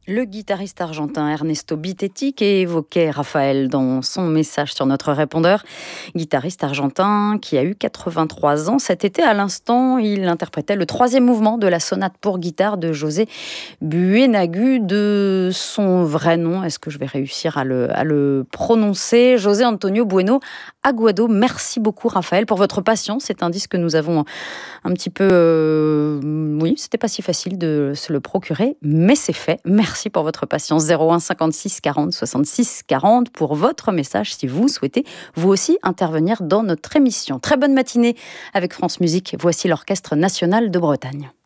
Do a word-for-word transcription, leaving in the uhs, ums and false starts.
Le guitariste argentin Ernesto Bitetti qui évoquait Raphaël dans son message sur notre répondeur. Guitariste argentin qui a eu quatre-vingt-trois ans cet été. À l'instant, il interprétait le troisième mouvement de la sonate pour guitare de José Buenagu, de son vrai nom. Est-ce que je vais réussir à le, à le prononcer? José Antonio Bueno Aguado. Merci beaucoup Raphaël pour votre patience. C'est un disque que nous avons un petit peu... Euh, oui, c'était pas si facile de se le procurer, mais c'est fait. Merci pour votre patience. zéro un cinquante-six quarante soixante-six quarante pour votre message si vous souhaitez vous aussi intervenir dans notre émission. Très bonne matinée avec France Musique. Voici l'Orchestre National de Bretagne.